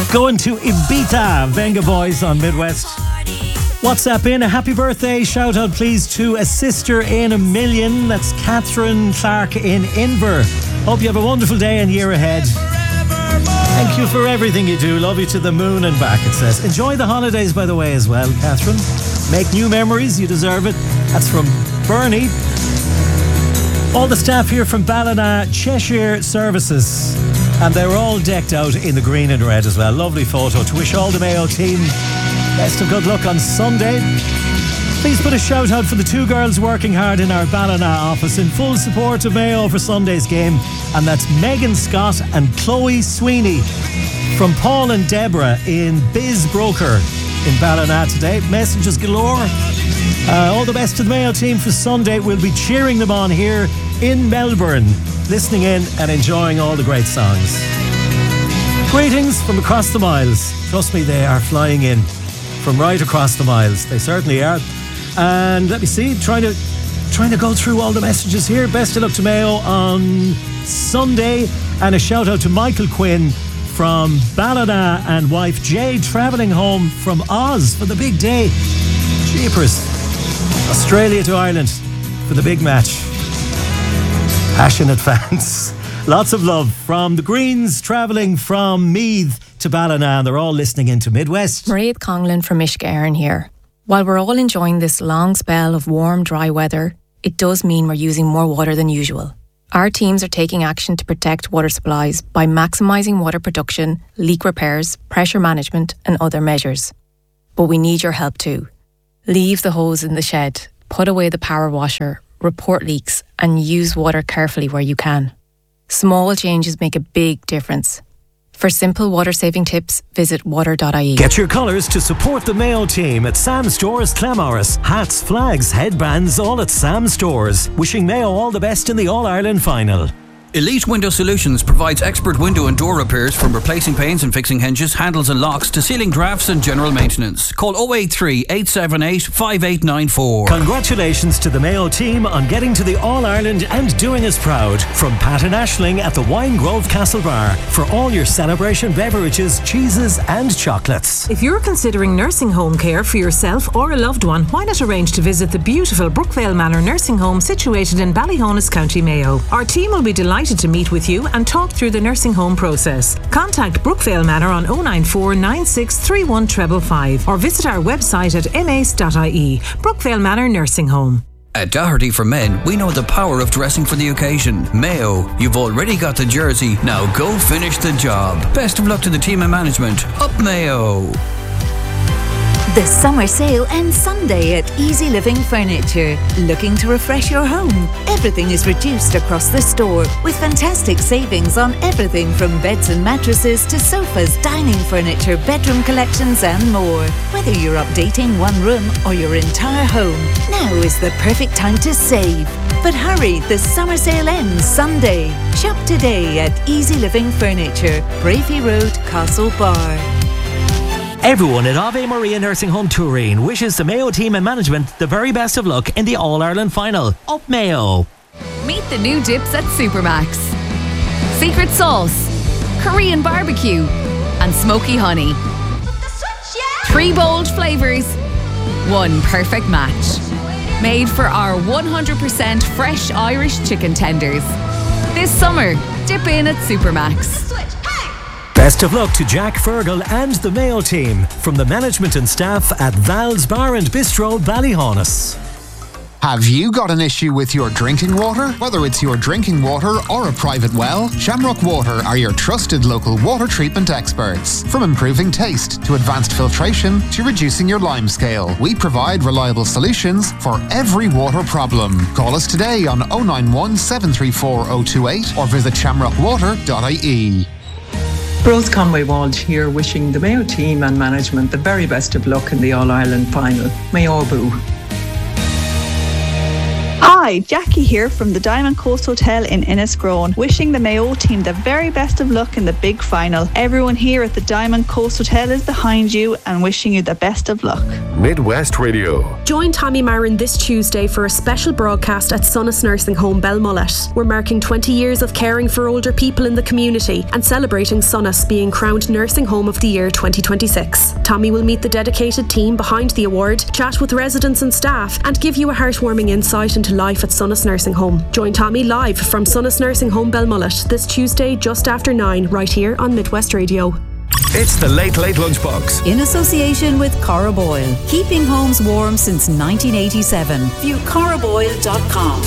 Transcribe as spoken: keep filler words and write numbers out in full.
Going to Ibiza, Venga Boys on Midwest. WhatsApp in a happy birthday shout out please to a sister in a million. That's Catherine Clark in Inver. Hope you have a wonderful day and year ahead. Thank you for everything you do. Love you to the moon and back, it says. Enjoy the holidays, by the way, as well, Catherine. Make new memories, you deserve it. That's from Bernie. All the staff here from Ballina Cheshire Services, and they were all decked out in the green and red as well. Lovely photo. To wish all the Mayo team best of good luck on Sunday. Please put a shout out for the two girls working hard in our Ballina office in full support of Mayo for Sunday's game, and that's Megan Scott and Chloe Sweeney from Paul and Deborah in Biz Broker in Ballina today. Messages galore. Uh, all the best to the Mayo team for Sunday. We'll be cheering them on here in Melbourne, listening in and enjoying all the great songs. Greetings from across the miles. Trust me, they are flying in from right across the miles. They certainly are. And let me see, trying to trying to go through all the messages here. Best of luck to Mayo on Sunday, and a shout out to Michael Quinn from Ballina and wife Jay travelling home from Oz for the big day. Jeepers. Australia to Ireland for the big match. Passionate fans. Lots of love from the Greens travelling from Meath to Ballina, and they're all listening into Midwest. Mairead Conglin from Ishgarin here. While we're all enjoying this long spell of warm, dry weather, it does mean we're using more water than usual. Our teams are taking action to protect water supplies by maximising water production, leak repairs, pressure management and other measures. But we need your help too. Leave the hose in the shed, put away the power washer, report leaks and use water carefully where you can. Small changes make a big difference. For simple water-saving tips, visit water dot I E. Get your colours to support the Mayo team at Sam Stores Clamorris. Hats, flags, headbands, all at Sam Stores. Wishing Mayo all the best in the All-Ireland final. Elite Window Solutions provides expert window and door repairs, from replacing panes and fixing hinges, handles and locks to sealing drafts and general maintenance. Call oh eight three, eight seven eight, five eight nine four. Congratulations to the Mayo team on getting to the All-Ireland and doing us proud. From Pat and Aisling at the Wine Grove Castle Bar for all your celebration beverages, cheeses and chocolates. If you're considering nursing home care for yourself or a loved one, why not arrange to visit the beautiful Brookvale Manor Nursing Home situated in Ballyhonus, County Mayo. Our team will be delighted to meet with you and talk through the nursing home process. Contact Brookvale Manor on oh nine four, nine six three one five five or visit our website at m a c e dot I E. Brookvale Manor Nursing Home. At Doherty for Men, we know the power of dressing for the occasion. Mayo, you've already got the jersey, now go finish the job. Best of luck to the team and management. Up Mayo! The summer sale ends Sunday at Easy Living Furniture. Looking to refresh your home? Everything is reduced across the store with fantastic savings on everything from beds and mattresses to sofas, dining furniture, bedroom collections and more. Whether you're updating one room or your entire home, now is the perfect time to save. But hurry, the summer sale ends Sunday. Shop today at Easy Living Furniture, Bravey Road, Castlebar. Everyone at Ave Maria Nursing Home Turin wishes the Mayo team and management the very best of luck in the All-Ireland final. Up Mayo! Meet the new dips at Supermax. Secret sauce, Korean barbecue and smoky honey. Three bold flavours, one perfect match. Made for our one hundred percent fresh Irish chicken tenders. This summer, dip in at Supermax. Best of luck to Jack Fergal and the Mayo team from the management and staff at Val's Bar and Bistro, Ballyhonus. Have you got an issue with your drinking water? Whether it's your drinking water or a private well, Shamrock Water are your trusted local water treatment experts. From improving taste to advanced filtration to reducing your lime scale, we provide reliable solutions for every water problem. Call us today on oh nine one, seven three four, oh two eight or visit shamrock water dot I E. Rose Conway Walsh here, wishing the Mayo team and management the very best of luck in the All-Ireland final. Mayo Boo. Hi, Hi, Jackie here from the Diamond Coast Hotel in Innisgrone, wishing the Mayo team the very best of luck in the big final. Everyone here at the Diamond Coast Hotel is behind you and wishing you the best of luck. Midwest Radio. Join Tommy Marin this Tuesday for a special broadcast at Sonas Nursing Home Belmullet. We're marking twenty years of caring for older people in the community and celebrating Sonas being crowned Nursing Home of the Year twenty twenty-six. Tommy will meet the dedicated team behind the award, chat with residents and staff, and give you a heartwarming insight into life at Sonas Nursing Home. Join Tommy live from Sonas Nursing Home Belmullet this Tuesday just after nine, right here on Midwest Radio. It's the Late Late Lunchbox. In association with Cora Boyle. Keeping homes warm since nineteen eighty-seven. View cora boyle dot com.